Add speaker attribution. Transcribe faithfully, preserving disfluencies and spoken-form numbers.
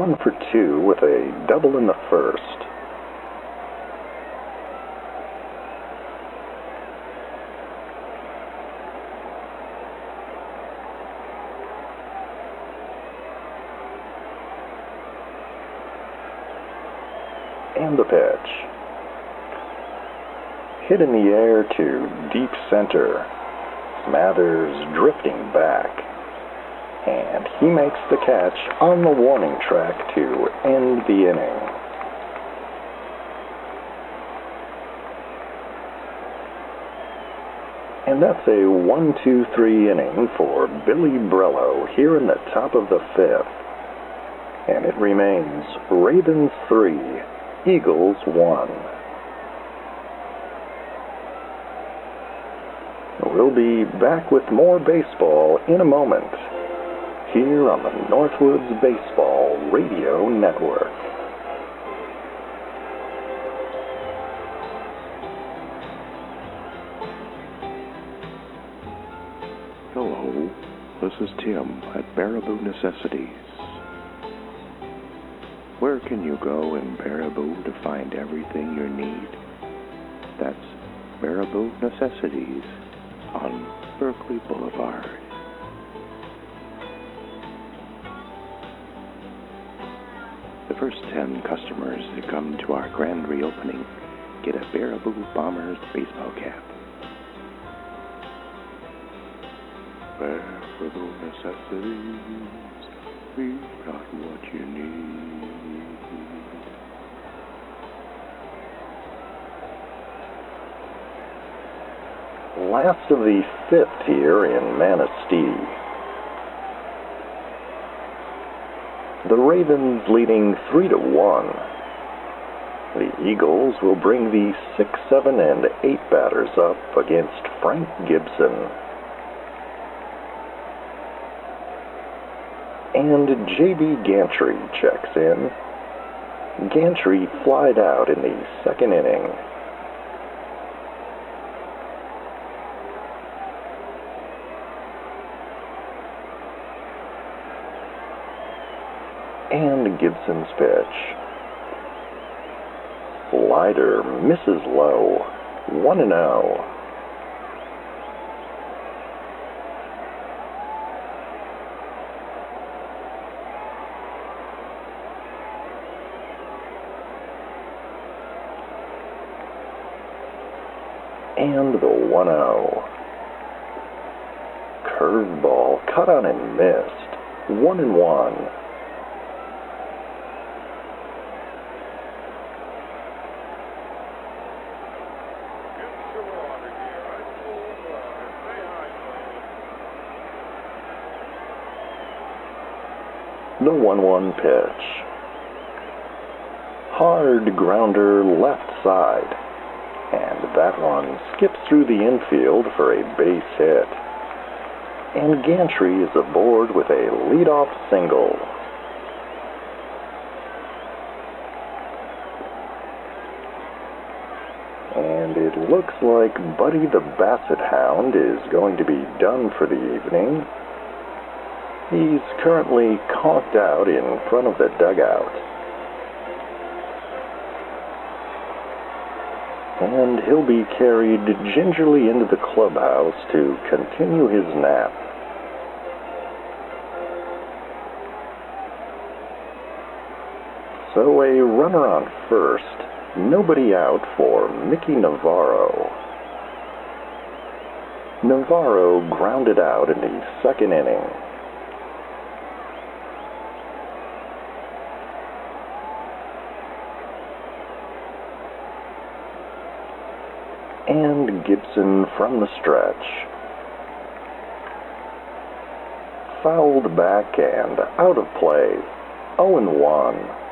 Speaker 1: one for two with a double in the first. And the pitch. Hit in the air to deep center. Mathers drifting back. And he makes the catch on the warning track to end the inning. And that's a one two three inning for Billy Brello here in the top of the fifth. And it remains Ravens three, Eagles one. We'll be back with more baseball in a moment here on the Northwoods Baseball Radio Network.
Speaker 2: Hello, this is Tim at Baraboo Necessities. Where can you go in Baraboo to find everything you need? That's Baraboo Necessities on Berkeley Boulevard. The first ten customers that come to our grand reopening get a Baraboo Bombers baseball cap. Baraboo Necessities, we've got what you need.
Speaker 1: Last of the fifth here in Manistee. The Ravens leading three to one. The Eagles will bring the six, seven, and eight batters up against Frank Gibson. And J B Gantry checks in. Gantry flied out in the second inning. And Gibson's pitch. Slider misses low. one and oh. And the one oh. Curveball cut on and missed. one and one. The one one pitch. Hard grounder left side. And that one skips through the infield for a base hit. And Gantry is aboard with a leadoff single. And it looks like Buddy the Basset Hound is going to be done for the evening. He's currently conked out in front of the dugout. And he'll be carried gingerly into the clubhouse to continue his nap. So a runner on first, nobody out for Mickey Navarro. Navarro grounded out in the second inning. And Gibson from the stretch. Fouled back and out of play. oh and one.